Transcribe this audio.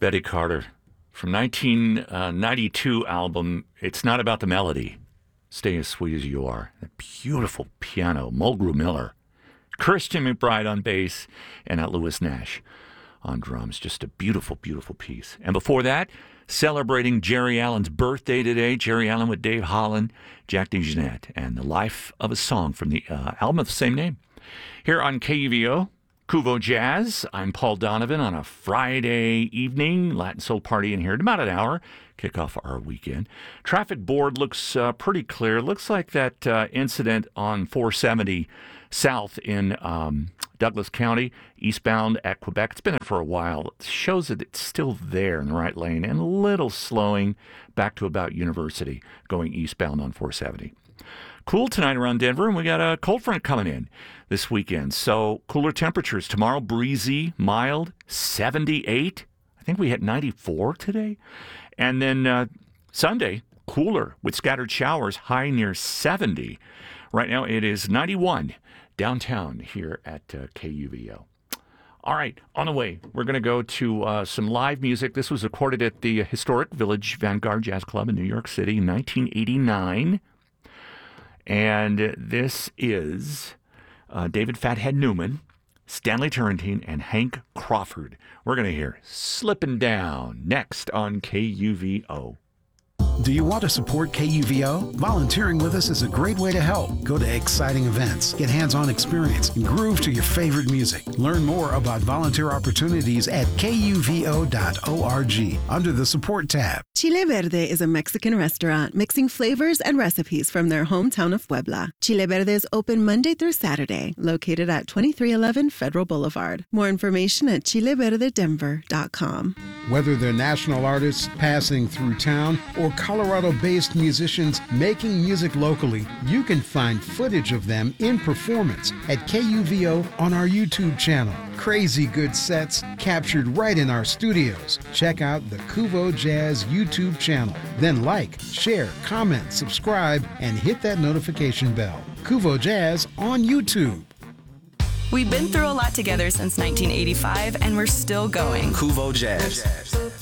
Betty Carter from 1992 album, It's Not About the Melody. Stay as Sweet as You Are. A beautiful piano, Mulgrew Miller. Christian McBride on bass, and Lewis Nash on drums. Just a beautiful, beautiful piece. And before that, celebrating Jerry Allen's birthday today. Jerry Allen with Dave Holland, Jack DeJohnette, and The Life of a Song from the album of the same name. Here on KUVO, Kuvo Jazz. I'm Paul Donovan on a Friday evening. Latin Soul Party in here in about an hour. Kick off our weekend. Traffic board looks pretty clear. Looks like that incident on 470 South in Douglas County, eastbound at Quebec. It's been there for a while. It shows that it's still there in the right lane and a little slowing back to about University going eastbound on 470. Cool tonight around Denver, and we got a cold front coming in this weekend. So cooler temperatures. Tomorrow, breezy, mild, 78. I think we hit 94 today. And then Sunday, cooler with scattered showers, high near 70. Right now it is 91 downtown here at KUVO. All right, on the way, we're going to go to some live music. This was recorded at the historic Village Vanguard Jazz Club in New York City in 1989. And this is David Fathead Newman, Stanley Turrentine, and Hank Crawford. We're going to hear Slippin' Down next on KUVO. Do you want to support KUVO? Volunteering with us is a great way to help. Go to exciting events, get hands-on experience, and groove to your favorite music. Learn more about volunteer opportunities at kuvo.org under the Support tab. Chile Verde is a Mexican restaurant mixing flavors and recipes from their hometown of Puebla. Chile Verde is open Monday through Saturday, located at 2311 Federal Boulevard. More information at chileverdedenver.com. Whether they're national artists passing through town or Colorado-based musicians making music locally, you can find footage of them in performance at KUVO on our YouTube channel. Crazy good sets captured right in our studios. Check out the Kuvo Jazz YouTube channel. Then like, share, comment, subscribe, and hit that notification bell. Kuvo Jazz on YouTube. We've been through a lot together since 1985, and we're still going. Kuvo Jazz.